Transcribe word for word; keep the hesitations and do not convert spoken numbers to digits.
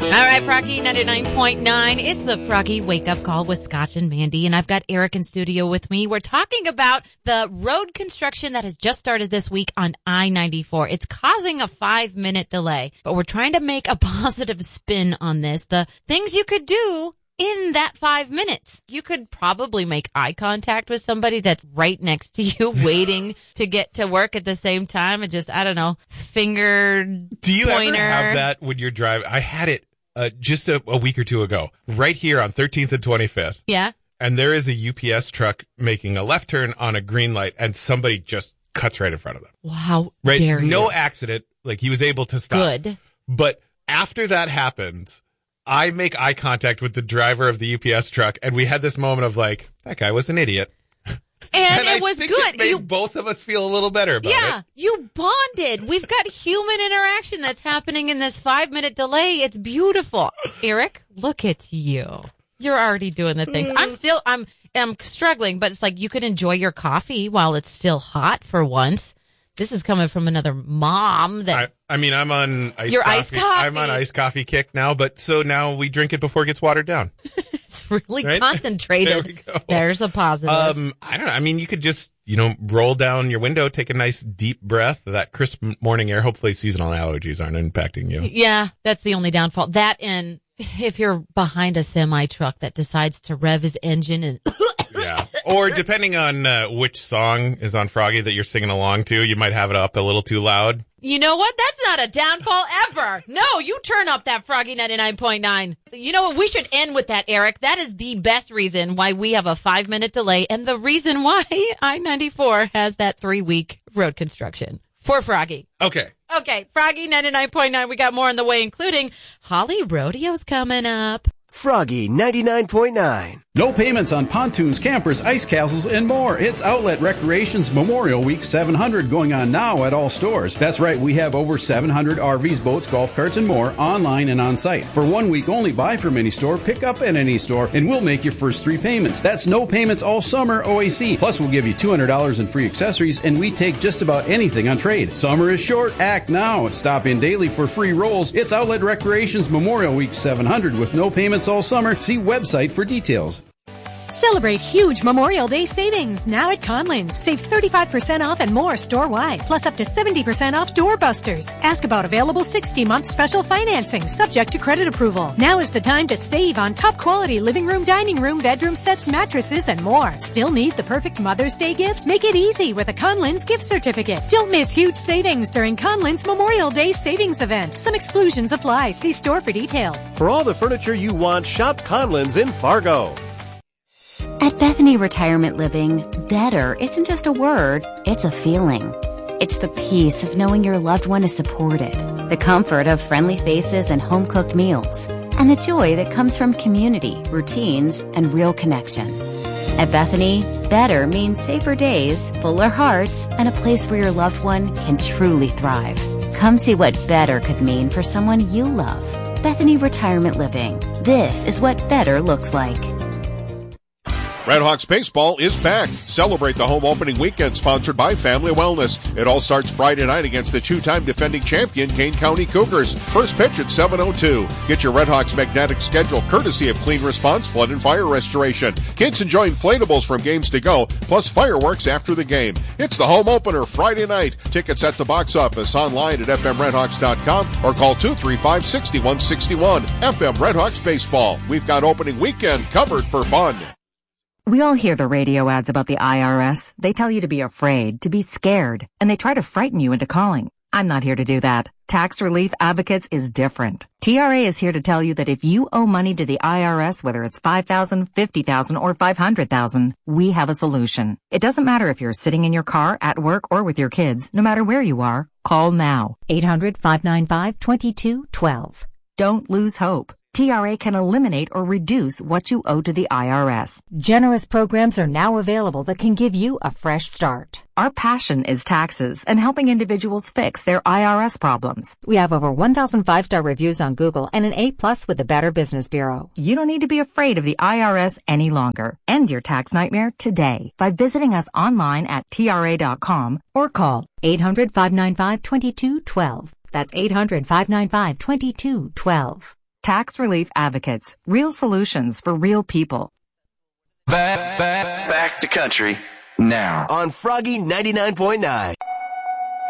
right, Froggy ninety-nine point nine is the Froggy Wake Up Call with Scotch and Mandy, and I've got Eric in studio with me. We're talking about the road construction that has just started this week on I ninety-four. It's causing a five-minute delay, but we're trying to make a positive spin on this. The things you could do in that five minutes. You could probably make eye contact with somebody that's right next to you waiting to get to work at the same time and just, I don't know, finger Do you pointer. ever have that when you're driving? I had it uh, just a, a week or two ago, right here on thirteenth and twenty-fifth. Yeah. And there is a U P S truck making a left turn on a green light, and somebody just cuts right in front of them. Wow. Right? Dare No you. accident. Like, he was able to stop. Good. But after that happens, I make eye contact with the driver of the U P S truck, and we had this moment of like, that guy was an idiot. And, And it I was think good. It made You, both of us feel a little better about yeah, it. you bonded. We've got human interaction that's happening in this five minute delay. It's beautiful. Eric, look at you. You're already doing the things. I'm still, I'm, I'm struggling, but it's like you can enjoy your coffee while it's still hot for once. This is coming from another mom that. I, I mean, I'm on iced Your coffee. iced coffee. I'm on iced coffee kick now, but so now we drink it before it gets watered down. It's really Right? concentrated. There we go. There's a positive. Um, I don't know. I mean, you could just, you know, roll down your window, take a nice deep breath, that crisp morning air. Hopefully seasonal allergies aren't impacting you. Yeah, that's the only downfall. That and if you're behind a semi truck that decides to rev his engine and Yeah. Or depending on uh, which song is on Froggy that you're singing along to, you might have it up a little too loud. you know what? That's not a downfall ever. No, you turn up that Froggy ninety-nine point nine. You know what? We should end with that, Eric. That is the best reason why we have a five minute delay and the reason why I ninety-four has that three week road construction for Froggy. Okay. Okay, Froggy ninety-nine point nine. We got more on the way, including Holly Rodeo's coming up. Froggy ninety-nine point nine. No payments on pontoons, campers, ice castles, and more. It's Outlet Recreation's Memorial Week seven hundred going on now at all stores. That's right, we have over seven hundred R Vs, boats, golf carts, and more online and on site. For one week only, buy from any store, pick up at any store, and we'll make your first three payments. That's no payments all summer O A C. Plus, we'll give you two hundred dollars in free accessories, and we take just about anything on trade. Summer is short. Act now. Stop in daily for free rolls. It's Outlet Recreation's Memorial Week seven hundred with no payments all summer. See website for details. Celebrate huge Memorial Day savings now at Conlins. Save thirty-five percent off and more store-wide, plus up to seventy percent off doorbusters. Ask about available sixty month special financing, subject to credit approval. Now is the time to save on top quality living room, dining room, bedroom sets, mattresses, and more. Still need the perfect Mother's Day gift? Make it easy with a Conlins gift certificate. Don't miss huge savings during Conlins Memorial Day savings event. Some exclusions apply. See store for details. For all the furniture you want, shop Conlins in Fargo. At Bethany Retirement Living, better isn't just a word, it's a feeling. It's the peace of knowing your loved one is supported, the comfort of friendly faces and home-cooked meals, and the joy that comes from community, routines, and real connection. At Bethany, better means safer days, fuller hearts, and a place where your loved one can truly thrive. Come see what better could mean for someone you love. Bethany Retirement Living. This is what better looks like. Redhawks baseball is back. Celebrate the home opening weekend sponsored by Family Wellness. It all starts Friday night against the two-time defending champion Kane County Cougars. First pitch at seven oh two. Get your Redhawks magnetic schedule courtesy of Clean Response Flood and Fire Restoration. Kids enjoy inflatables from games to go, plus fireworks after the game. It's the home opener Friday night. Tickets at the box office, online at f m redhawks dot com or call two three five, six one six one. F M Redhawks Baseball. We've got opening weekend covered for fun. We all hear the radio ads about the I R S. They tell you to be afraid, to be scared, and they try to frighten you into calling. I'm not here to do that. Tax Relief Advocates is different. T R A is here to tell you that if you owe money to the I R S, whether it's five thousand dollars, fifty thousand dollars, or five hundred thousand dollars, we have a solution. It doesn't matter if you're sitting in your car, at work, or with your kids. No matter where you are, call now. eight hundred, five nine five, two two one two. Don't lose hope. T R A can eliminate or reduce what you owe to the I R S. Generous programs are now available that can give you a fresh start. Our passion is taxes and helping individuals fix their I R S problems. We have over one thousand five-star reviews on Google and an A plus with the Better Business Bureau. You don't need to be afraid of the I R S any longer. End your tax nightmare today by visiting us online at T R A dot com Or call eight hundred, five nine five, two two one two. That's eight hundred, five nine five, two two one two. Tax Relief Advocates. Real solutions for real people. Back, back, back to country now on Froggy ninety-nine point nine.